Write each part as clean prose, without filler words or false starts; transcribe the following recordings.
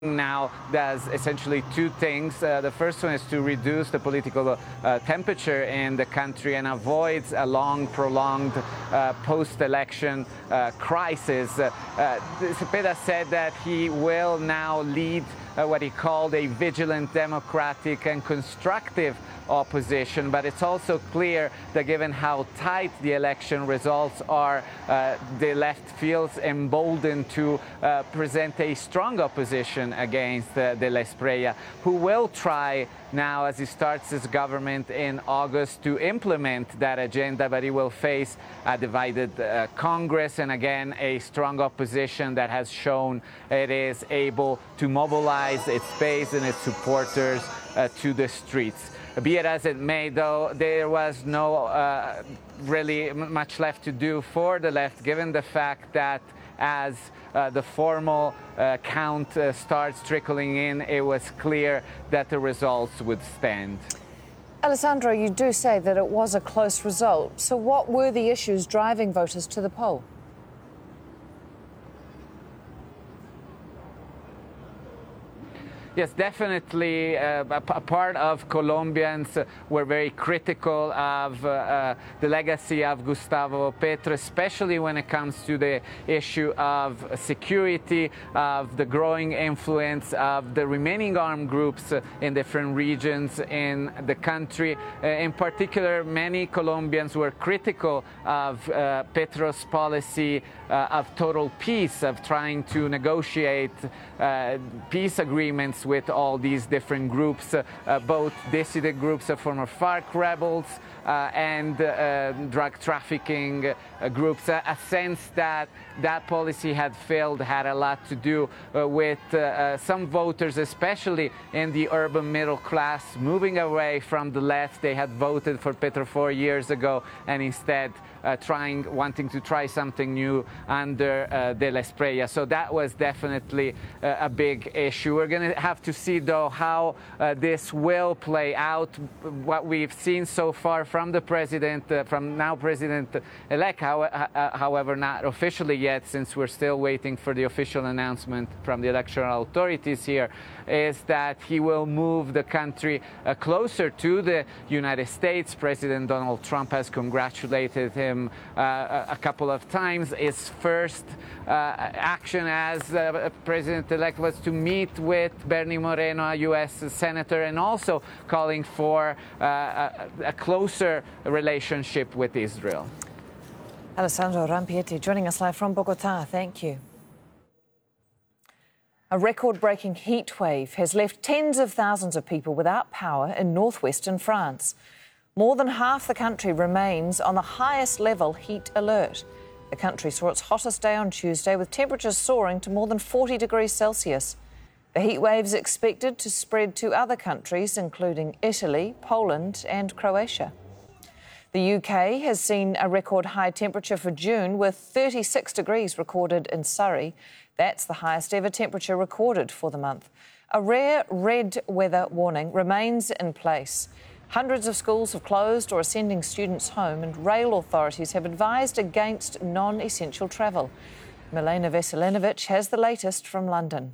now does essentially two things. The first one is to reduce the political temperature in the country and avoids a long, prolonged post-election crisis. Cepeda said that he will now lead what he called a vigilant, democratic and constructive opposition, but it's also clear that given how tight the election results are, the left feels emboldened to present a strong opposition against De la Espriella, who will try now, as he starts his government in August, to implement that agenda, but he will face a divided Congress and again a strong opposition that has shown it is able to mobilize its base and its supporters to the streets. Be it as it may, though, there was no really much left to do for the left, given the fact that as the formal count starts trickling in, it was clear that the results would stand. Alessandro, you do say that it was a close result. So what were the issues driving voters to the poll? Yes, definitely. A part of Colombians were very critical of the legacy of Gustavo Petro, especially when it comes to the issue of security, of the growing influence of the remaining armed groups in different regions in the country. In particular, many Colombians were critical of Petro's policy of total peace, of trying to negotiate peace agreements with all these different groups, both dissident groups of former FARC rebels and drug trafficking groups. A sense that that policy had failed had a lot to do with some voters, especially in the urban middle class, moving away from the left. They had voted for Petro 4 years ago and instead wanting to try something new under De la Espriella. So that was definitely a big issue. We're going to have to see, though, how this will play out. What we've seen so far from the president, from now President-elect, however, not officially yet, since we're still waiting for the official announcement from the electoral authorities here, is that he will move the country closer to the United States. President Donald Trump has congratulated him a couple of times. His first action as president-elect was to meet with Bernie Moreno, a U.S. senator, and also calling for a closer relationship with Israel. Alessandro Rampietti joining us live from Bogota. Thank you. A record-breaking heat wave has left tens of thousands of people without power in northwestern France. More than half the country remains on the highest level heat alert. The country saw its hottest day on Tuesday, with temperatures soaring to more than 40 degrees Celsius. The heat wave is expected to spread to other countries, including Italy, Poland and Croatia. The UK has seen a record high temperature for June, with 36 degrees recorded in Surrey. That's the highest ever temperature recorded for the month. A rare red weather warning remains in place. Hundreds of schools have closed or are sending students home, and rail authorities have advised against non-essential travel. Milena Veselinovic has the latest from London.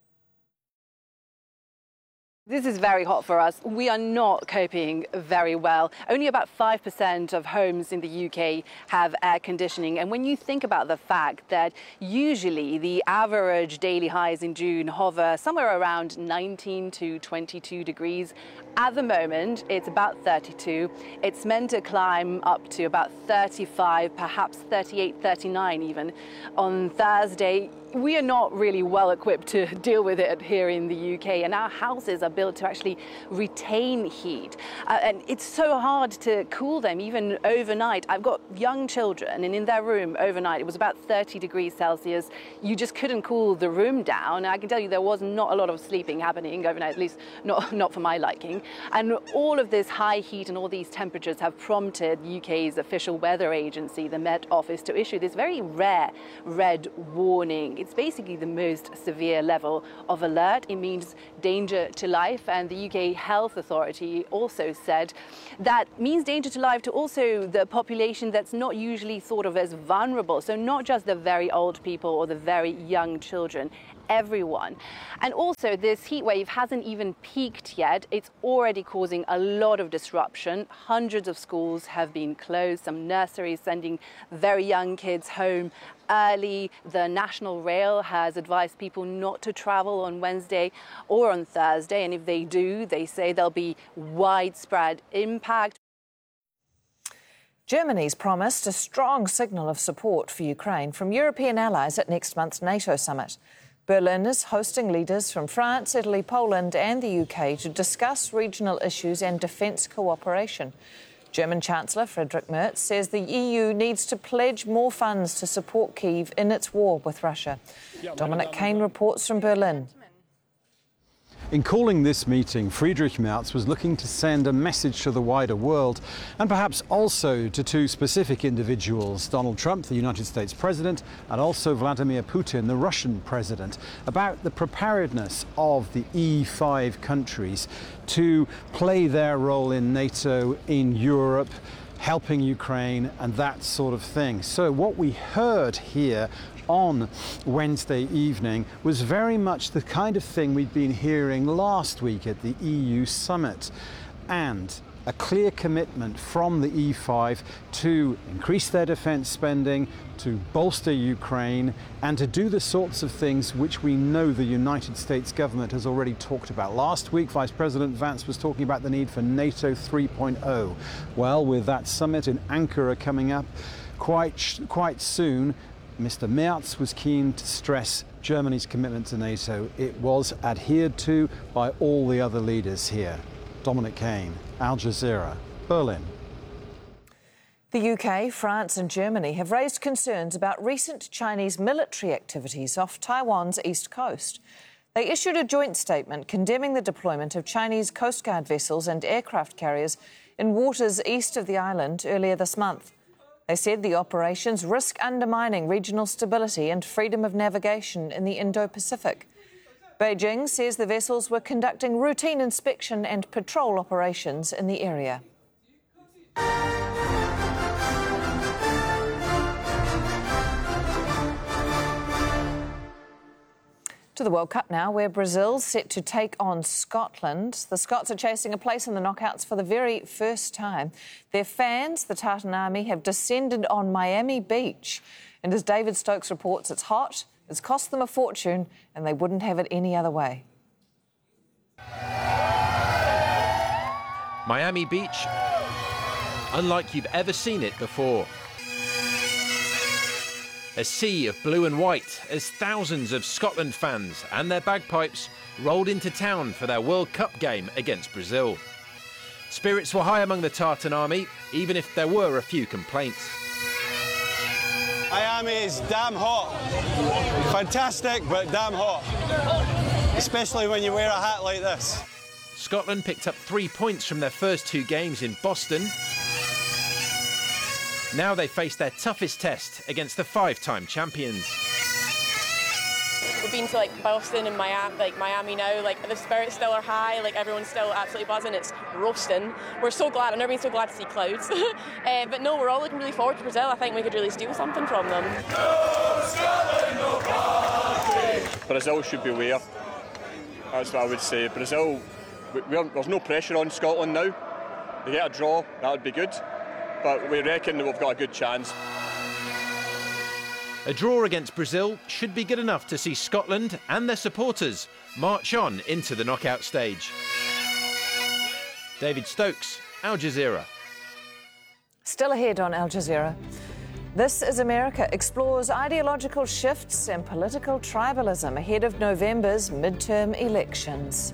This is very hot for us. We are not coping very well. Only about 5% of homes in the UK have air conditioning. And when you think about the fact that usually the average daily highs in June hover somewhere around 19 to 22 degrees, at the moment it's about 32. It's meant to climb up to about 35, perhaps 38, 39 even on Thursday. We are not really well equipped to deal with it here in the UK, and our houses are built to actually retain heat. And it's so hard to cool them even overnight. I've got young children, and in their room overnight it was about 30 degrees Celsius. You just couldn't cool the room down. I can tell you there was not a lot of sleeping happening overnight, at least not for my liking. And all of this high heat and all these temperatures have prompted UK's official weather agency, the Met Office, to issue this very rare red warning. It's basically the most severe level of alert. It means danger to life, and the UK Health Authority also said that means danger to life to also the population that's not usually thought of as vulnerable. So not just the very old people or the very young children. everyone. And also, this heat wave hasn't even peaked yet. It's already causing a lot of disruption. Hundreds of schools have been closed, some nurseries sending very young kids home early. The National Rail has advised people not to travel on Wednesday or on Thursday, and if they do, they say there'll be widespread impact. Germany's promised a strong signal of support for Ukraine from European allies at next month's NATO summit. Berlin is hosting leaders from France, Italy, Poland and the UK to discuss regional issues and defence cooperation. German Chancellor Friedrich Merz says the EU needs to pledge more funds to support Kyiv in its war with Russia. Dominic Kane reports from Berlin. In calling this meeting, Friedrich Merz was looking to send a message to the wider world and perhaps also to two specific individuals, Donald Trump, the United States president, and also Vladimir Putin, the Russian president, about the preparedness of the E5 countries to play their role in NATO, in Europe, helping Ukraine and that sort of thing. So what we heard here on Wednesday evening was very much the kind of thing we'd been hearing last week at the EU summit, and a clear commitment from the E5 to increase their defence spending, to bolster Ukraine, and to do the sorts of things which we know the United States government has already talked about. Last week, Vice President Vance was talking about the need for NATO 3.0. Well, with that summit in Ankara coming up quite soon, Mr. Merz was keen to stress Germany's commitment to NATO. It was adhered to by all the other leaders here. Dominic Kane, Al Jazeera, Berlin. The UK, France and Germany have raised concerns about recent Chinese military activities off Taiwan's east coast. They issued a joint statement condemning the deployment of Chinese Coast Guard vessels and aircraft carriers in waters east of the island earlier this month. They said the operations risk undermining regional stability and freedom of navigation in the Indo-Pacific. Beijing says the vessels were conducting routine inspection and patrol operations in the area. To the World Cup now, where Brazil's set to take on Scotland. The Scots are chasing a place in the knockouts for the very first time. Their fans, the Tartan Army, have descended on Miami Beach. And as David Stokes reports, it's hot, it's cost them a fortune, and they wouldn't have it any other way. Miami Beach, unlike you've ever seen it before. A sea of blue and white as thousands of Scotland fans and their bagpipes rolled into town for their World Cup game against Brazil. Spirits were high among the Tartan Army, even if there were a few complaints. Miami is damn hot. Fantastic, but damn hot. Especially when you wear a hat like this. Scotland picked up 3 points from their first two games in Boston. Now they face their toughest test against the five-time champions. We've been to Boston and Miami now. The spirits still are high. Everyone's still absolutely buzzing. It's roasting. We're so glad. I've never been so glad to see clouds. But no, we're all looking really forward to Brazil. I think we could really steal something from them. No Scotland, no party. Brazil should beware. That's what I would say. Brazil, there's no pressure on Scotland now. They get a draw, that would be good. But we reckon that we've got a good chance. A draw against Brazil should be good enough to see Scotland and their supporters march on into the knockout stage. David Stokes, Al Jazeera. Still ahead on Al Jazeera. This is America explores ideological shifts and political tribalism ahead of November's midterm elections.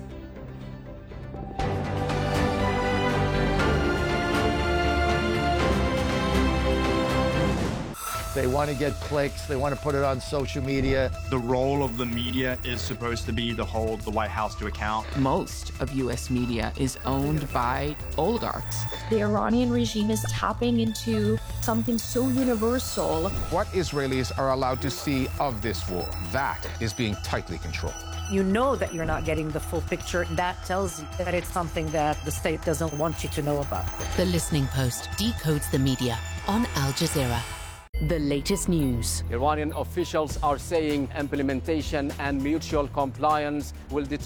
They want to get clicks. They want to put it on social media. The role of the media is supposed to be to hold the White House to account. Most of U.S. media is owned by oligarchs. The Iranian regime is tapping into something so universal. What Israelis are allowed to see of this war, that is being tightly controlled. You know that you're not getting the full picture. That tells you that it's something that the state doesn't want you to know about. The Listening Post decodes the media on Al Jazeera. the latest news. Iranian officials are saying implementation and mutual compliance will determine